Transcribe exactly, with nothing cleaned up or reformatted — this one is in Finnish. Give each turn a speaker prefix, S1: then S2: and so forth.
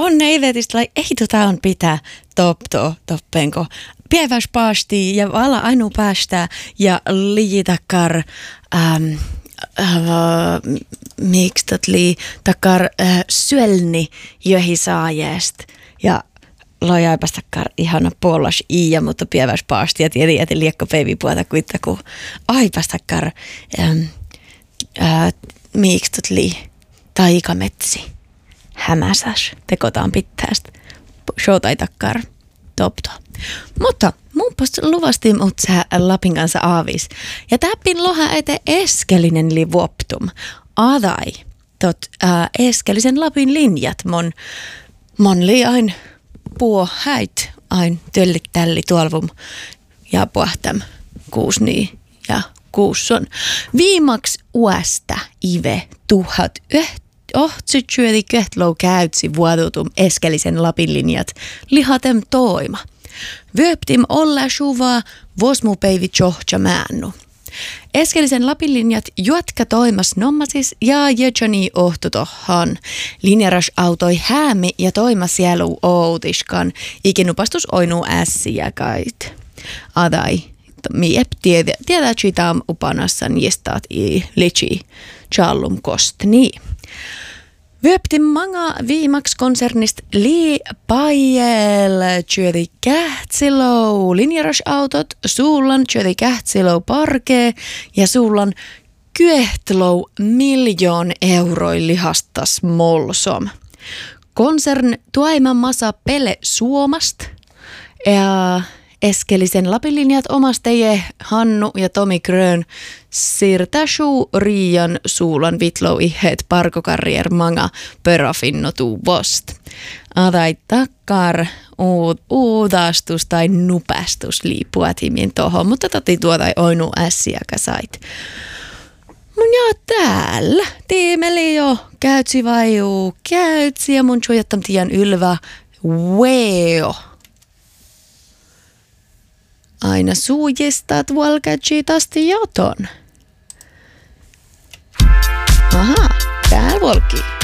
S1: on neivetistä, ei tota on pitää top to, toppenko. Päiväs paasti ja vala ainu päästä ja liitakar, ähm, äh, miksi totli takar äh, syölni johi saajest ja lojaipastakkar ihana pollas iia, mutta päiväs paasti ja tiedä, että liekko peivipuolta kuitenkin aipastakkar ähm, äh, miksi totli taikametsi hämäsäs tekotaan pittästä showtaitakkar topto. Mutta mun posta luvasti mut sä Lapin kanssa aavis. Ja täppin loha ete eskelinen li vuoptum. Adai tot äh, eskelisen Lapin linjat mon, mon li ain puo häit ain töllit tälli tuolvum ja puhtam kuus niin ja kuus on. Viimaks uästä ive tuhat yhtä. Ohtsytsyöli köhtlou käytsi vuodutum eskelisen Lapin linjat lihatem toima. Vyöptim olla suvaa vosmupeivi tjohtja mäännu. Eskelisen Lapin linjat juotka toimas nommasis ja jötjani ohtutohan. Linjaras autoi häämi ja toimas sielu outiskan. Ikinupastus oinu ässiä kait. Adai. Miep tiedä, tiedä chitam upanassa niestaat i lichi challum kostni. Vyöpti manga viimaks konsernist li pajel tjödi kähtsilou linjarasautot, suullan tjödi kähtsilou parkee ja suullan kyehtlou miljoon euroi lihastas molsom. Konsern tuaiman masa pele Suomast ja eskelisen Lapin linjat omasteje Hannu ja Tomi Grön sirtäsuu Riian suulan vitlou ihet parkokarrier manga pörafinno tuuvost. Adai takkar uud, uudastus tai nupastus liipuatimin tohon, mutta toti tuota oinu ässiäkä sait. Mun joo täällä. Tiimeli jo käytsi vaiuu käytsi ja mun suojattam tiiän ylvä weo. Aina suujistat valkatsit asti joton. Aha, täällä volkii.